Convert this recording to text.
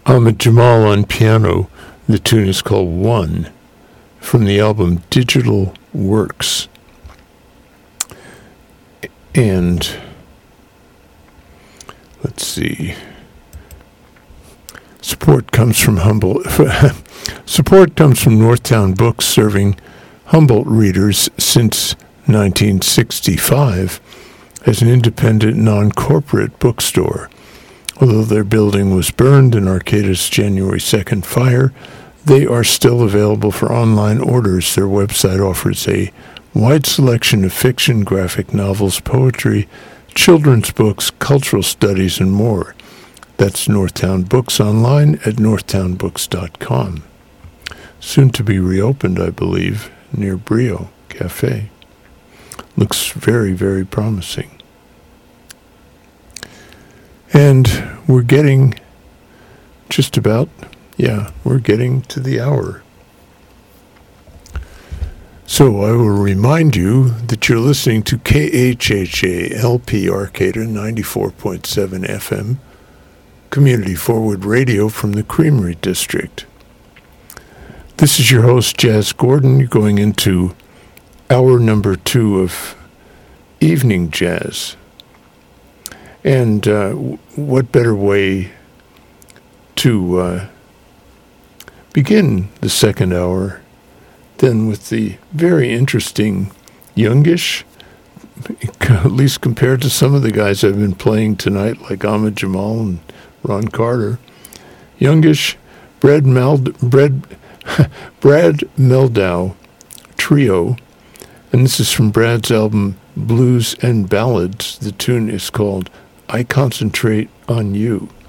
Ahmad Jamal on piano. The tune is called One, from the album Digital Works. And let's see. Support comes from Northtown Books, serving Humboldt readers since 1965 as an independent, non-corporate bookstore. Although their building was burned in Arcata's January 2nd fire, they are still available for online orders. Their website offers a wide selection of fiction, graphic novels, poetry, children's books, cultural studies, and more. That's Northtown Books online at northtownbooks.com. Soon to be reopened, I believe, near Brio Cafe. Looks very, very promising. And we're getting we're getting to the hour. So I will remind you that you're listening to KHHA LP Arcata 94.7 FM, Community Forward Radio from the Creamery District. This is your host, Jazz Gordon. You're going into hour number 2 of Evening Jazz. And what better way to begin the second hour than with the very interesting youngish, at least compared to some of the guys I've been playing tonight, like Ahmad Jamal and Ron Carter. Youngish Brad Meldau Trio, and this is from Brad's album Blues and Ballads. The tune is called I Concentrate on You.